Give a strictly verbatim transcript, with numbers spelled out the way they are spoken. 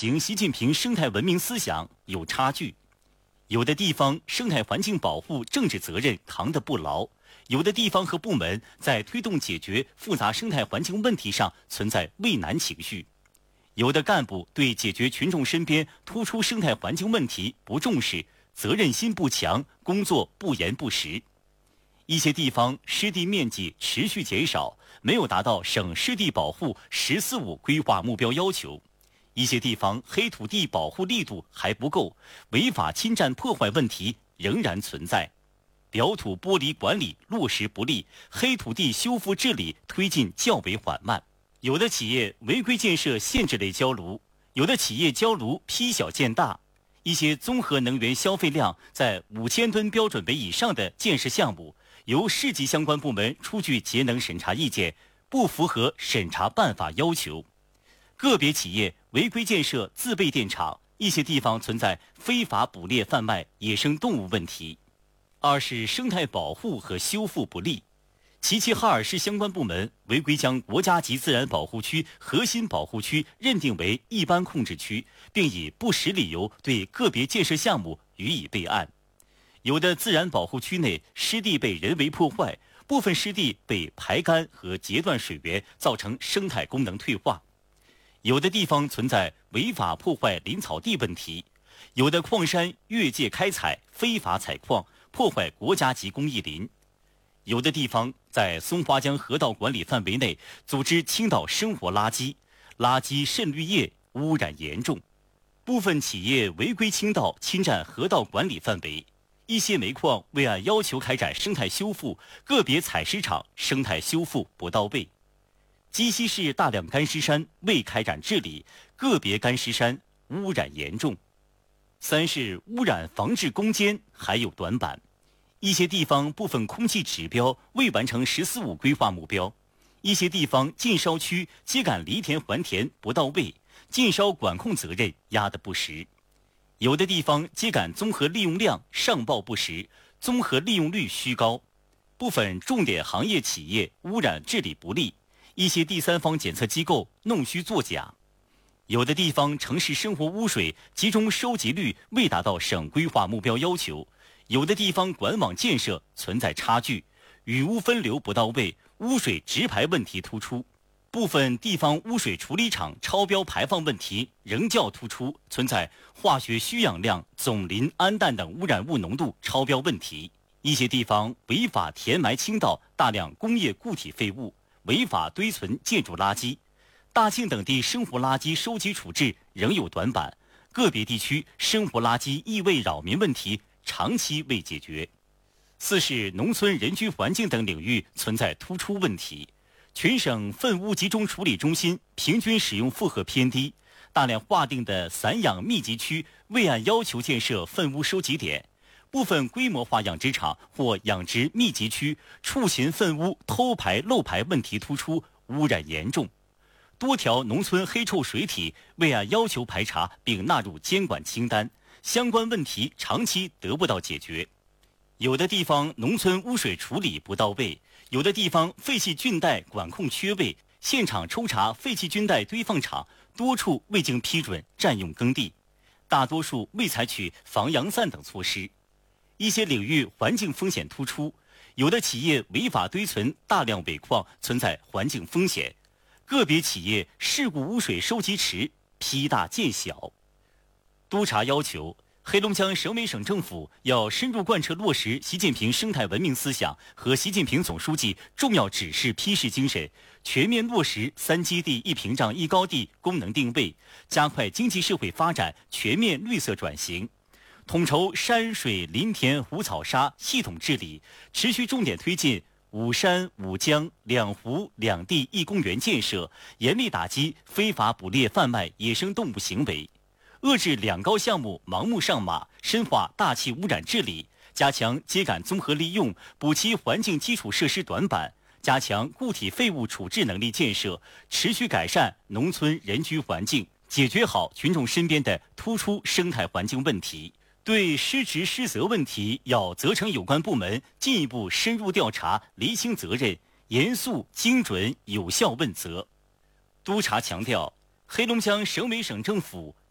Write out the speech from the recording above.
行习近平生态文明思想有差距。有的地方生态环境保护政治责任扛得不牢，有的地方和部门在推动解决复杂生态环境问题上存在畏难情绪，有的干部对解决群众身边突出生态环境问题不重视，责任心不强，工作不严不实。一些地方湿地面积持续减少，没有达到省湿地保护“十四五”规划目标要求。一些地方黑土地保护力度还不够，违法侵占破坏问题仍然存在，表土剥离管理落实不力，黑土地修复治理推进较为缓慢。有的企业违规建设限制类焦炉，有的企业焦炉批小见大，一些综合能源消费量在五千吨标准为以上的建设项目，由市级相关部门出具节能审查意见，不符合审查办法要求。个别企业违规建设自备电厂，一些地方存在非法捕猎贩卖野生动物问题。二是生态保护和修复不力，齐齐哈尔市相关部门违规将国家级自然保护区核心保护区认定为一般控制区，并以不实理由对个别建设项目予以备案。有的自然保护区内湿地被人为破坏，部分湿地被排干和截断水源，造成生态功能退化。有的地方存在违法破坏林草地问题，有的矿山越界开采、非法采矿，破坏国家级公益林。有的地方在松花江河道管理范围内组织倾倒生活垃圾，垃圾渗滤液污染严重。部分企业违规倾倒，侵占河道管理范围。一些煤矿未按要求开展生态修复，个别采石场生态修复不到位。鸡西市大量干湿山未开展治理，个别干湿山污染严重。三是污染防治攻坚还有短板，一些地方部分空气指标未完成“十四五”规划目标，一些地方禁烧区秸秆犁田还田不到位，禁烧管控责任压得不实。有的地方秸秆综合利用量上报不实，综合利用率虚高，部分重点行业企业污染治理不力，一些第三方检测机构弄虚作假。有的地方城市生活污水集中收集率未达到省规划目标要求，有的地方管网建设存在差距，雨污分流不到位，污水直排问题突出。部分地方污水处理厂超标排放问题仍较突出，存在化学需氧量、总磷、氨氮等污染物浓度超标问题。一些地方违法填埋倾倒大量工业固体废物，违法堆存建筑垃圾。大庆等地生活垃圾收集处置仍有短板，个别地区生活垃圾异味扰民问题长期未解决。四是农村人居环境等领域存在突出问题，全省粪污集中处理中心平均使用负荷偏低，大量划定的散养密集区未按要求建设粪污收集点，部分规模化养殖场或养殖密集区畜禽粪污偷排漏排问题突出，污染严重。多条农村黑臭水体未按要求排查并纳入监管清单，相关问题长期得不到解决。有的地方农村污水处理不到位，有的地方废弃菌袋管控缺位，现场抽查废弃菌袋堆放场多处未经批准占用耕地，大多数未采取防扬散等措施。一些领域环境风险突出，有的企业违法堆存大量尾矿，存在环境风险。个别企业事故污水收集池批大见小。督查要求，黑龙江省委省政府要深入贯彻落实习近平生态文明思想和习近平总书记重要指示批示精神，全面落实三基地一屏障一高地功能定位，加快经济社会发展全面绿色转型，统筹山水林田湖草沙系统治理，持续重点推进五山五江两湖两地一公园建设，严厉打击非法捕猎贩卖野生动物行为，遏制两高项目盲目上马，深化大气污染治理，加强秸秆综合利用，补齐环境基础设施短板，加强固体废物处置能力建设，持续改善农村人居环境，解决好群众身边的突出生态环境问题。对失职失责问题，要责成有关部门进一步深入调查，厘清责任，严肃、精准、有效问责。督查强调，黑龙江省委省政府